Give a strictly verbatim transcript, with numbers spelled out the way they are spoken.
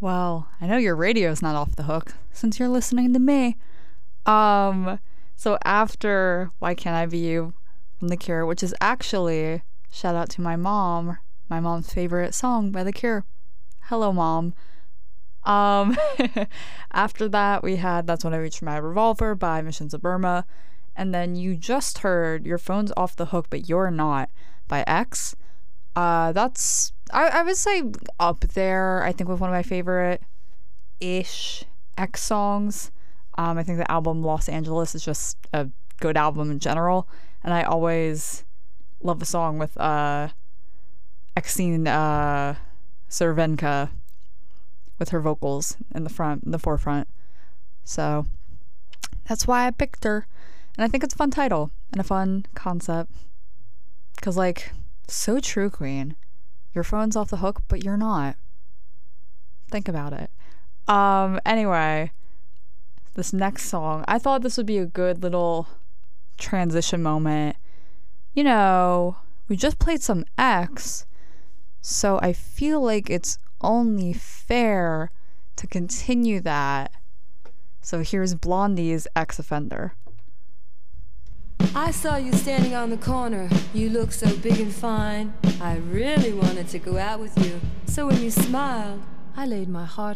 Well, I know your radio's not off the hook since you're listening to me. Um, so after Why Can't I Be You from The Cure, which is actually, shout out to my mom, my mom's favorite song by The Cure. Hello, Mom. Um, after that, we had That's When I Reached for My Revolver by Missions of Burma. And then you just heard Your Phone's Off the Hook, But You're Not by X. Uh, that's, I, I would say up there, I think, with one of my favorite-ish X songs. Um, I think the album Los Angeles is just a good album in general. And I always love the song with uh, Exene uh, Cervenka with her vocals in the front, in the forefront. So that's why I picked her. And I think it's a fun title and a fun concept. Because, like, so true, Queen. Your phone's off the hook, but you're not. Think about it. Um, anyway, this next song, I thought this would be a good little transition moment. You know, we just played some X, so I feel like it's only fair to continue that. So here's Blondie's X Offender. I saw you standing on the corner. You look so big and fine. I really wanted to go out with you. So when you smiled, I laid my heart